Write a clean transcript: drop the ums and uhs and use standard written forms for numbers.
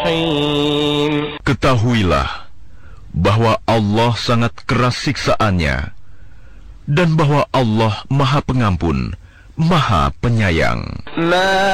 رحيم. Ketahuilah bahwa Allah sangat keras siksaannya, dan bahwa Allah Maha Pengampun, Maha Penyayang.